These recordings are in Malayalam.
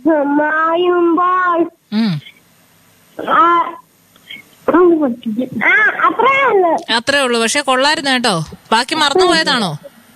മായുമ്പോൾ അത്രേ ഉള്ളു. പക്ഷെ കൊള്ളായിരുന്നു കേട്ടോ. ബാക്കി മറന്നുപോയതാണോ?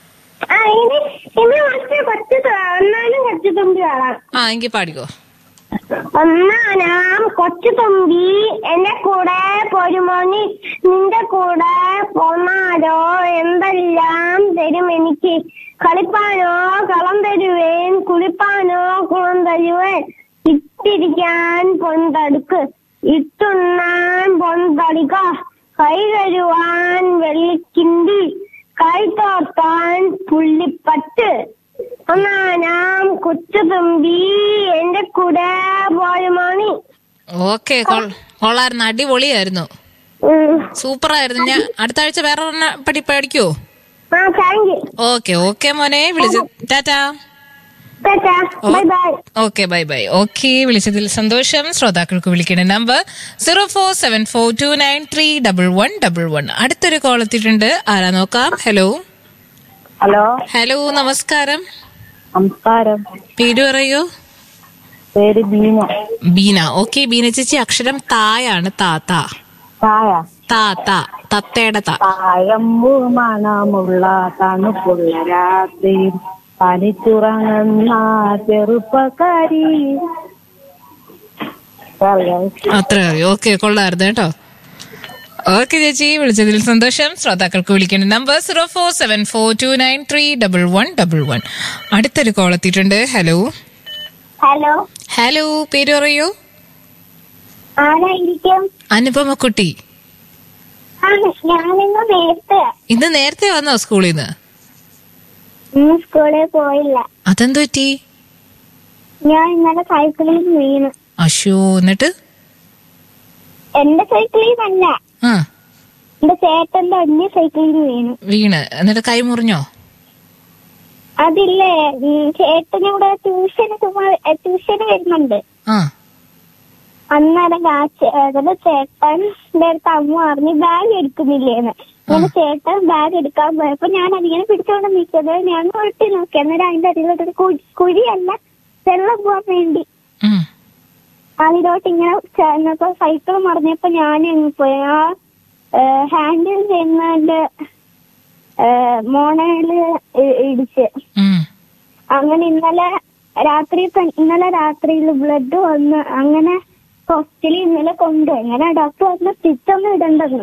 എങ്കിൽ പാടിക്കോ. ഒന്നാനാം കൊച്ചു തുമ്പി എന്റെ കൂടെ പോരുമോനി, നിന്റെ കൂടെ പോന്നാലോ എന്തെല്ലാം തരും എനിക്ക്. കളിപ്പാനോ കളം തരുവേൻ, കുളിപ്പാനോ കുളം തരുവേൻ. ഇട്ടിരിക്കാൻ പൊന്തടുക്ക്, ഇട്ടുണ്ണാൻ പൊന്തടിക. കൈ കഴുവാൻ വെള്ളിക്കിണ്ടി, കൈ തോർത്താൻ പുള്ളിപ്പട്ട്. ഒന്നാനാം കൊച്ചു തുമ്പി എന്റെ കൂടെ പോരുമോനി. ഓക്കെ, കൊള്ളായിരുന്നു. അടിപൊളിയായിരുന്നു. സൂപ്പറായിരുന്നു. ഞാൻ അടുത്ത ആഴ്ച വേറെ പഠിക്കോ? ഓക്കെ ഓക്കെ മോനെ, വിളിച്ചു. Tata. Okay, bye bye. Okay, വിളിച്ചതിൽ സന്തോഷം. ശ്രോതാക്കൾക്ക് വിളിക്കേണ്ട നമ്പർ 0474293111. അടുത്തൊരു കോൾ എത്തിയിട്ടുണ്ട്. ആരാ നോക്കാം. Hello hello. ഹലോ, നമസ്കാരം. നമസ്കാരം. പേര് പറയൂ. പേര് ബീന. ബീന. ഓക്കെ ബീന ചേച്ചി, അക്ഷരം തായാണ്. താത്ത. താത്ത, തത്തയുടെ താ. താഴമ്പു മണമുള്ള തണുപ്പുള്ള രാത്രി, പനിച്ചുറങ്ങുന്ന ചെറുപ്പക്കാരി. അത്ര അറിയോ? ഓക്കെ, കൊള്ളായിരുന്നു കേട്ടോ. ഓക്കെ ചേച്ചി, വിളിച്ചതിൽ സന്തോഷം. ശ്രോതാക്കൾക്ക് വിളിക്കേണ്ട നമ്പർ 0474293111. അടുത്തൊരു കോൾ എത്തിയിട്ടുണ്ട്. ഹലോ. ഹലോ. ഹലോ, പേര് പറയൂ. അനുപമ കുട്ടി. ഇന്ന് നേരത്തെ വന്നോ സ്കൂളിൽ നിന്ന്? സ്കൂളിൽ പോയില്ല. അതെന്തു പറ്റി? ഞാൻ ഇന്നലെ സൈക്കിളിൽ വീണു. അശോ, എന്നിട്ട്? എന്റെ സൈക്കിളിൽ നല്ല, എന്റെ ചേട്ടന്റെ അന്യ സൈക്കിളിൽ വീണ്. എന്നിട്ട് കൈ മുറിഞ്ഞോ? അതില്ലേ, ചേട്ടനിവിടെ ട്യൂഷന് വരുന്നുണ്ട്. അന്നേരം ചേട്ടന്റെ അടുത്ത് അമ്മ പറഞ്ഞു ബാഗ് എടുക്കുന്നില്ലേന്ന്. അങ്ങനെ ചേട്ടൻ ബാഗ് എടുക്കാൻ പോയപ്പോ ഞാൻ അതിങ്ങനെ പിടിച്ചോണ്ട് നിൽക്കുന്നത് ഞാൻ ഒട്ടി നോക്കി. അന്നേരം അതിന്റെ അടിയിലോട്ടൊരു കുഴിയല്ല, വെള്ളം പോവാൻ വേണ്ടി അതിലോട്ട് ഇങ്ങനെ ചേർന്നപ്പോ സൈക്കിൾ മറിഞ്ഞപ്പോ ഞാൻ പോയി ആ ഹാൻഡിൽ ചെയ്യുന്നതിന്റെ മോണയില് ഇടിച്ച്. അങ്ങനെ ഇന്നലെ രാത്രിയിൽ ബ്ലഡ് വന്ന് അങ്ങനെ ഹോസ്പിറ്റലിൽ ഇന്നലെ കൊണ്ടുപോയി. അങ്ങനെ ഡോക്ടർ പറഞ്ഞ സ്റ്റിച്ചൊന്നും ഇടണ്ടെന്ന്.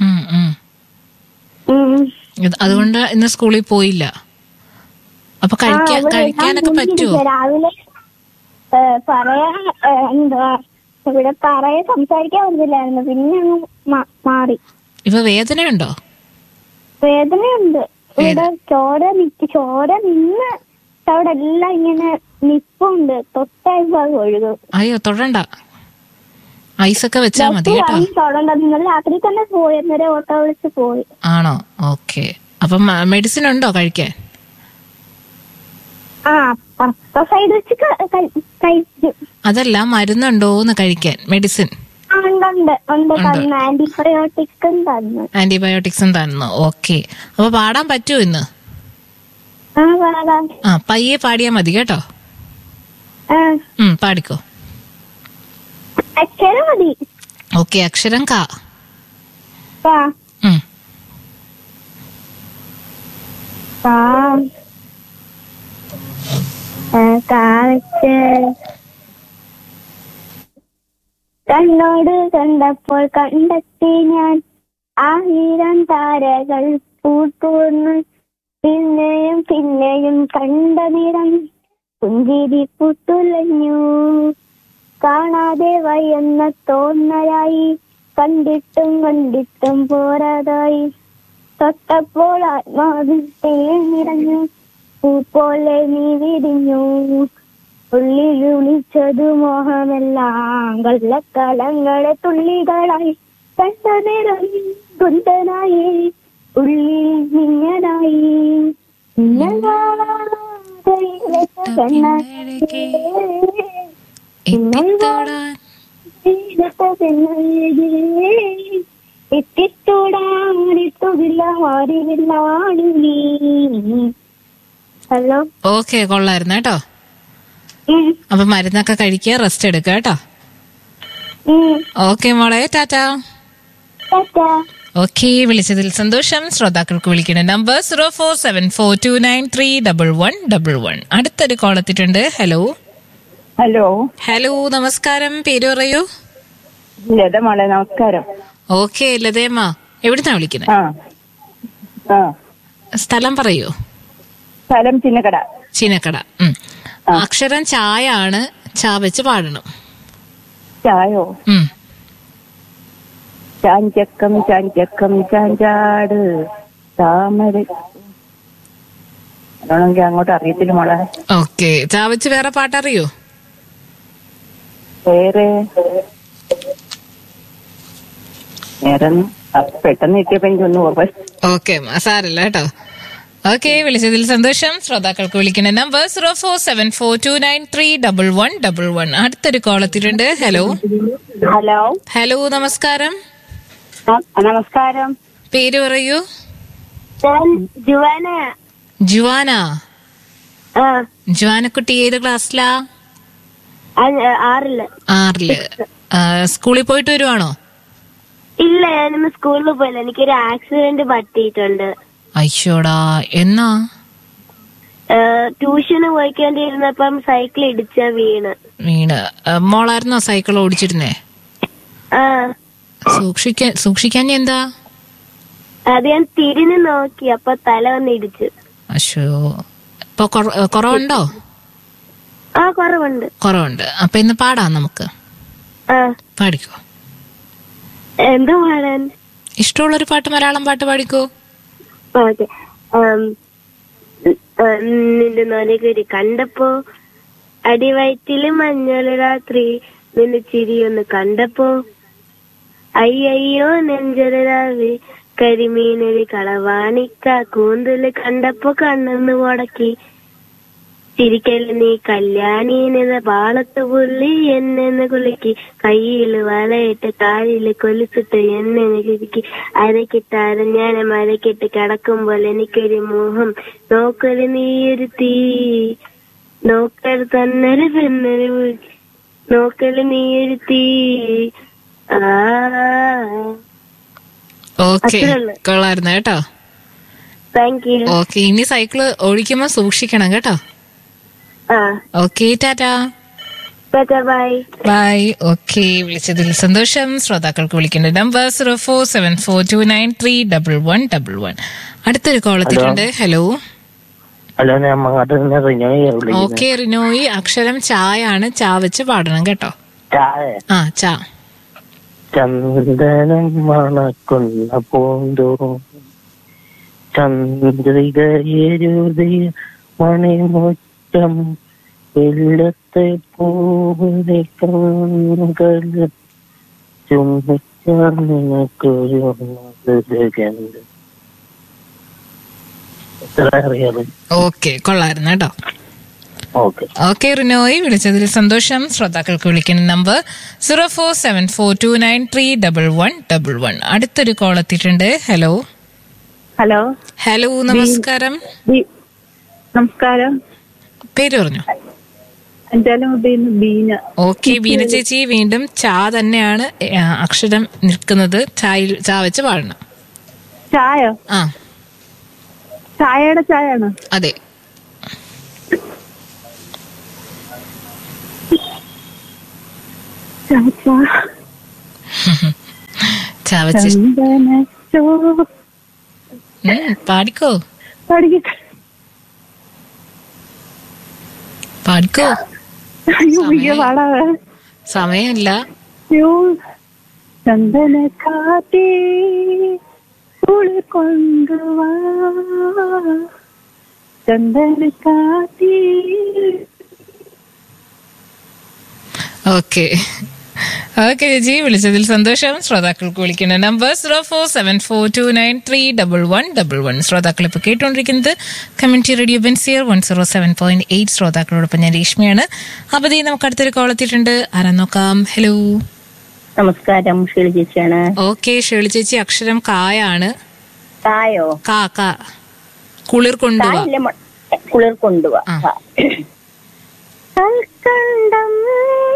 അതുകൊണ്ട് ഇന്ന് സ്കൂളിൽ പോയില്ല. അപ്പൊ കഴിക്കാനൊക്കെ പറ്റുമോ? രാവിലെ ഇവിടെ സംസാരിക്കാൻ പറ്റില്ലായിരുന്നു. പിന്നെ അങ്ങ് മാറി. ഇപ്പൊ വേദനയുണ്ടോ? വേദനയുണ്ട്. ഇവിടെ ചോര നിന്ന് അവിടെ എല്ലാം ഇങ്ങനെ നിപ്പുണ്ട്. തൊട്ടായി ഭാഗം ഒഴുകും. അയ്യോ, തൊടണ്ട. ഐസൊക്കെ വെച്ചാ മതി കേട്ടോ. തൊടണ്ട. നിങ്ങൾ രാത്രി തന്നെ പോയി. എന്നേരം ഓട്ടോ വിളിച്ച് പോയി. ആണോ? ഓക്കെ. അപ്പൊ മെഡിസിൻ ഉണ്ടോ കഴിക്കാൻ? സൈഡ് വെച്ച് കഴിച്ചു. അതല്ല, മരുന്നുണ്ടോന്ന് കഴിക്കാൻ? മെഡിസിൻ ആന്റിബയോട്ടിക്സും തന്നു. ഓക്കെ. അപ്പൊ പാടാൻ പറ്റുമോ ഇന്ന്? പയ്യെ പാടിയാ മതി കേട്ടോ. പാടിക്കോ. അക്ഷരം മതി. ഓക്കെ, അക്ഷരം കാ. കണ്ണോട് കണ്ടപ്പോൾ കണ്ടെത്തി ഞാൻ 1000 താരകൾ പൂത്തുവന്ന്. പിന്നെയും പിന്നെയും കണ്ട നിറം പുഞ്ചിരി പുത്തുലഞ്ഞു. കാണാതെ വയ്യെന്ന തോന്നലായി, കണ്ടിട്ടും പോരാതായി. തൊട്ടപ്പോൾ ആത്മാവിൽ നിറഞ്ഞു, പൂ പോലെ നീ വിരിഞ്ഞു. ഉള്ളിൽ വിളിച്ചതു മോഹമെല്ലാം കള്ളക്കളങ്ങളെ തുള്ളികളായി. കണ്ട നേരം കുന്തനായി, ഉള്ളിൽ നിങ്ങനായി. ഓക്കെ, കൊള്ളായിരുന്നു കേട്ടോ. അപ്പൊ മരുന്നൊക്കെ കഴിക്കുക, റെസ്റ്റ് എടുക്കുക കേട്ടോ. ഓക്കെ മോളെ, ടാറ്റാ. ഓക്കെ, വിളിച്ചതിൽ സന്തോഷം. ശ്രോതാക്കൾക്ക് വിളിക്കുന്ന നമ്പർ 0474293111. അടുത്തൊരു കോൾ എത്തിയിട്ടുണ്ട്. ഹലോ. ഹലോ. ഹലോ, നമസ്കാരം. പേര് പറയൂ. ലത മോളെ, നമസ്കാരം. ഓക്കെ ലതേമ്മ, എവിടുന്നാ വിളിക്കുന്നത്? സ്ഥലം പറയൂ. സ്ഥലം ചിന്നക്കട. ചിന്നക്കട. അക്ഷരം ചായ ആണ്, ചാ വെച്ച് പാടണം. ചായോ? ചാഞ്ചക്കം ചാഞ്ചക്കം ചാഞ്ചാട് താമര. അതാണെങ്കിൽ അങ്ങോട്ട് അറിയത്തില്ല മോളെ. ഓക്കെ, ചാ വെച്ച് വേറെ പാട്ടറിയോ? വേറെ പെട്ടെന്ന് കിട്ടിയപ്പോ എനിക്കൊന്നും ഓർമ്മ. ഓക്കെ, സാരല്ല കേട്ടോ. ഓക്കെ, വിളിച്ചതിൽ സന്തോഷം. ശ്രോതാക്കൾക്ക് വിളിക്കുന്ന നമ്പർ 0474293111. അടുത്തൊരു കോൾ എത്തിയിട്ടുണ്ട്. ഹലോ. ഹലോ. ഹലോ, നമസ്കാരം. നമസ്കാരം. പേര് പറയൂ. ജുവാന. ജുവാന. ജുവാനക്കുട്ടി ഏത് ക്ലാസ്സിലാ? 6ല്. 6ല്. സ്കൂളിൽ പോയിട്ട് വരുവാണോ? ഇല്ല, ഞാനിന്ന് സ്കൂളിൽ പോയില്ല. എനിക്കൊരു ആക്സിഡന്റ് പറ്റിയിട്ടുണ്ട്. അയ്യോടാ, എന്നാ? ട്യൂഷന് പോയിക്കൊണ്ടിരുന്നപ്പം സൈക്കിൾ ഇടിച്ച വീണ്. മോളായിരുന്നോ സൈക്കിൾ ഓടിച്ചിരുന്നേ? സൂക്ഷിക്കാൻ എന്താ? അത് ഞാൻ തിരിഞ്ഞു നോക്കി, അപ്പൊ തല വന്ന് ഇടിച്ചു. അശോ, ഇപ്പൊ കുറവുണ്ടോ? കുറവുണ്ട്. അപ്പൊ ഇന്ന് പാടാം നമുക്ക്. പാടിക്കോ. എന്താ പാടാൻ? ഇഷ്ടമുള്ളൊരു പാട്ട്, മലയാളം പാട്ട് പാടിക്കോ. നിന്റെ നൊരകുരി കണ്ടപ്പോ അടിവയറ്റില് മഞ്ഞള് രാത്രി, നിന്റെ ചിരിയൊന്ന് കണ്ടപ്പോ അയ്യോ നെഞ്ചൊരു രാവി, കരിമീനൊരു കളവാണിക്ക കൂന്തല് കണ്ടപ്പോ കണ്ണൊന്ന് മുടക്കി, ചിരിക്കല് നീ കല്യാണീനെന്ന പാളത്ത് പുള്ളി എന്നെ കുളിക്ക്, കയ്യില് വളയിട്ട് കാലില് കൊലിച്ചിട്ട് എന്നെ കിരിക്കി, അരക്കിട്ടാരം ഞാൻ മരക്കിട്ട് കിടക്കുമ്പോൾ എനിക്കൊരു മോഹം, നോക്കല് നീയൊരു തീ, നോക്കല് തന്നൊരു പെണ്ണൊരു, നോക്കല് നീയൊരു തീ. ഓക്കെ, കൊള്ളായിരുന്നു കേട്ടോ. Thank you. ഓക്കെ, ഇനി സൈക്കിള് ഓടിക്കുമ്പോ സൂക്ഷിക്കണം കേട്ടോ. Okay, Tata. By. By. Okay, വിളിച്ചതിൽ സന്തോഷം. ശ്രോതാക്കൾക്ക് വിളിക്കേണ്ട നമ്പർ 0474293111. അടുത്തൊരു കോൾ എത്തിയിട്ടുണ്ട്. ഹലോ. ഹലോ, ഞാൻ റിനോയ്. ഓക്കെ റിനോയ്, അക്ഷരം ചായ ആണ്, ചാ വെച്ച് പാടണം കേട്ടോ. ചാ. ചന്ദനം മണക്കുന്ന പൂന്തോ ചന്ദ്രികയരുതയ മണിമുറ്റം വെള്ളത്തെ പൂവിനെ കണ്ണുകള് ചുമ്മിച്ചാൽ നിനക്കൊരു മധുരഗന്ധം. എത്ര അറിയാതെ. ഓക്കെ, കൊള്ളായിരുന്നു കേട്ടോ. ഓക്കെ റിനോയ്, വിളിച്ചതിൽ സന്തോഷം. ശ്രോതാക്കൾക്ക് വിളിക്കുന്ന നമ്പർ 0474293111. അടുത്തൊരു കോൾ എത്തിയിട്ടുണ്ട്. ഹലോ. ഹലോ. ഹലോ, നമസ്കാരം. നമസ്കാരം. പേര് പറഞ്ഞു. ബീന. ഓക്കെ, ബീന ചേച്ചി, വീണ്ടും ചാ തന്നെയാണ് അക്ഷരം നിൽക്കുന്നത്. ചാ വെച്ച് പാടണം. ചായോ? ചായയുടെ ചായയാണോ? അതെ. പാടിക്കോ. സമയമില്ല. ചന്ദന കാറ്റേ കുളിർ കൊണ്ടുവാ, ചന്ദന കാറ്റേ. ഓക്കെ ചേച്ചി, വിളിച്ചതിൽ സന്തോഷം. ശ്രോതാക്കൾക്ക് വിളിക്കുന്ന നമ്പർ 0474293111. ശ്രോതാക്കൾ ഇപ്പൊ കേട്ടുകൊണ്ടിരിക്കുന്നത് കമ്മ്യൂണിറ്റി റേഡിയോ ബെൻസിയർ 107.8. ശ്രോതാക്കളോടൊപ്പം ഞാൻ രേഷ്മയാണ്. അപ്പൊ നമുക്ക് അടുത്തൊരു കോൾ എത്തിയിട്ടുണ്ട്. ആരാ നോക്കാം. ഹലോ. നമസ്കാരം, ഷേളി ചേച്ചിയാണ്. ഓക്കെ, ഷേളി ചേച്ചി, അക്ഷരം കായാണ്. കായോ? കുളിർ കൊണ്ടുവാ. കുളിർ കൊണ്ടുവാ. കൽക്കണ്ടം